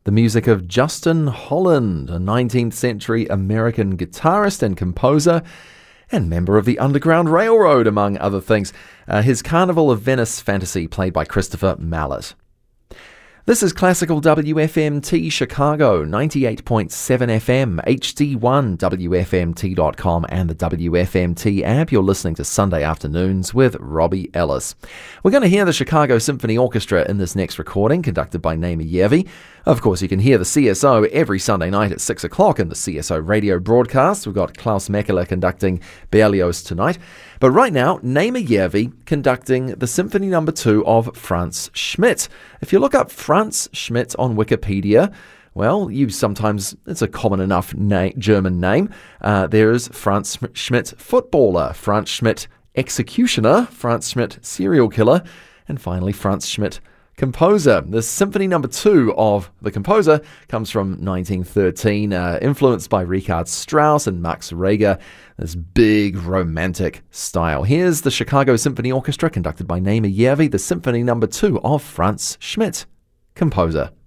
The music of Justin Holland, a 19th century American guitarist and composer, and member of the Underground Railroad, among other things. His Carnival of Venice fantasy, played by Christopher Mallet. This is Classical WFMT Chicago, 98.7 FM, HD1, WFMT.com, and the WFMT app. You're listening to Sunday Afternoons with Robbie Ellis. We're going to hear the Chicago Symphony Orchestra in this next recording, conducted by Naima Järvi. Of course, you can hear the CSO every Sunday night at 6 o'clock in the CSO radio broadcast. We've got Klaus Mekele conducting Berlioz tonight. But right now, Naima Järvi conducting the Symphony No. 2 of Franz Schmidt. If you look up Franz Schmidt on Wikipedia, well, it's a common enough German name. There's Franz Schmidt footballer, Franz Schmidt executioner, Franz Schmidt serial killer, and finally Franz Schmidt composer. The Symphony No. 2 of the composer comes from 1913, influenced by Richard Strauss and Max Reger, this big romantic style. Here's the Chicago Symphony Orchestra, conducted by Naima Järvi, the Symphony No. 2 of Franz Schmidt, composer.